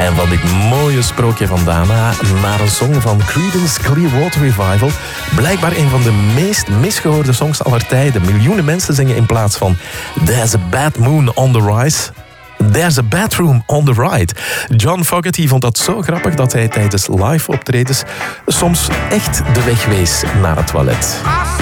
En van dit mooie sprookje van Dana naar een song van Creedence Clearwater Revival. Blijkbaar een van de meest misgehoorde songs aller tijden. Miljoenen mensen zingen in plaats van There's a bad moon on the rise, There's a bathroom on the ride. John Fogerty vond dat zo grappig dat hij tijdens live optredens soms echt de weg wees naar het toilet.